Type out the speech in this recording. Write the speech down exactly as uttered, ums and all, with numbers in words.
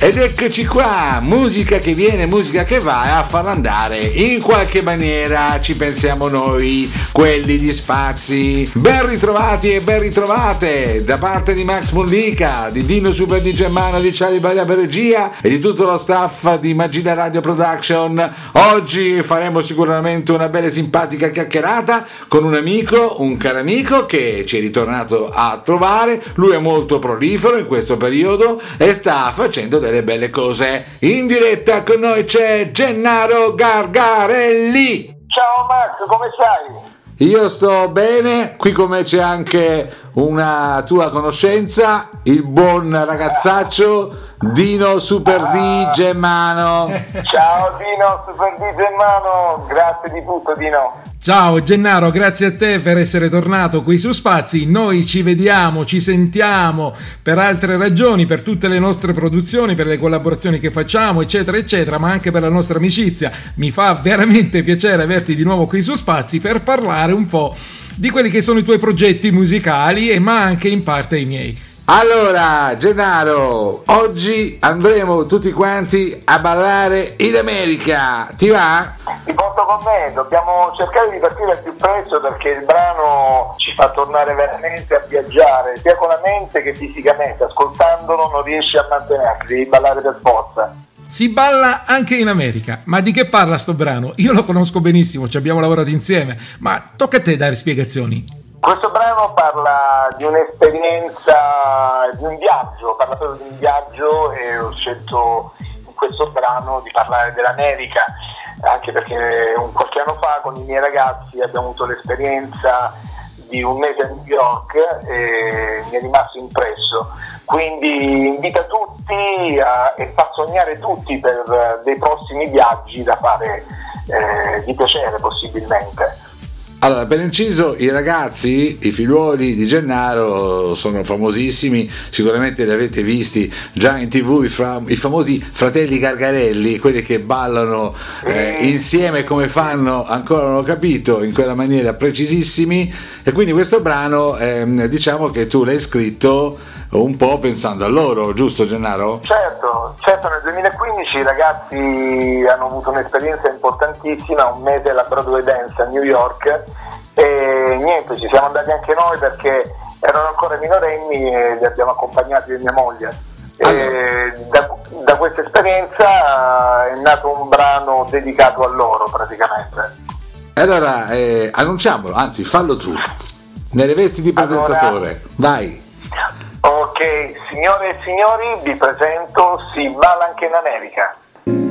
Ed eccoci qua, musica che viene, musica che va, e a farla andare in qualche maniera ci pensiamo noi, quelli di Spazi. Ben ritrovati e ben ritrovate da parte di Max Mollica, di Dino Super di Germano, di Charlie Baglia per regia e di tutto lo staff di Magina Radio Production. Oggi faremo sicuramente una bella e simpatica chiacchierata con un amico, un caro amico che ci è ritornato a trovare. Lui è molto prolifero in questo periodo e sta facendo delle belle cose. In diretta con noi c'è Gennaro Gargarelli. Ciao Max, come stai? Io sto bene, qui con me c'è anche una tua conoscenza, il buon ragazzaccio Dino Super D Germano. Ciao Dino Super D Germano, grazie di tutto Dino. Ciao Gennaro, grazie a te per essere tornato qui su Spazi. Noi ci vediamo, ci sentiamo per altre ragioni, per tutte le nostre produzioni, per le collaborazioni che facciamo, eccetera, eccetera, ma anche per la nostra amicizia. Mi fa veramente piacere averti di nuovo qui su Spazi per parlare un po' di quelli che sono i tuoi progetti musicali e ma anche in parte i miei. Allora, Gennaro, oggi andremo tutti quanti a ballare in America, ti va? Ti porto con me, dobbiamo cercare di partire al più presto perché il brano ci fa tornare veramente a viaggiare, sia con la mente che fisicamente, ascoltandolo non riesci a mantenerti, devi ballare per forza. Si balla anche in America, ma di che parla sto brano? Io lo conosco benissimo, ci abbiamo lavorato insieme, ma tocca a te dare spiegazioni. Questo brano parla di un'esperienza, di un viaggio, parla proprio di un viaggio e ho scelto in questo brano di parlare dell'America, anche perché un qualche anno fa con i miei ragazzi abbiamo avuto l'esperienza di un mese a New York e mi è rimasto impresso. Quindi invita tutti a, e fa sognare tutti per dei prossimi viaggi da fare eh, di piacere possibilmente. Allora, per inciso, i ragazzi, i figliuoli di Gennaro sono famosissimi, sicuramente li avete visti già in tv, i, fra, i famosi fratelli Gargarelli, quelli che ballano eh, insieme come fanno, ancora non ho capito, in quella maniera precisissimi, e quindi questo brano eh, diciamo che tu l'hai scritto un po' pensando a loro, giusto Gennaro? Certo, certo, nel duemilaquindici i ragazzi hanno avuto un'esperienza importantissima, un mese alla Broadway Dance a New York e niente, ci siamo andati anche noi perché erano ancora minorenni e li abbiamo accompagnati da mia moglie. Allora. E da, da questa esperienza è nato un brano dedicato a loro praticamente. Allora eh, annunciamolo, anzi fallo tu, nelle vesti di presentatore, allora, vai. Ok, signore e signori, vi presento Si balla anche in America.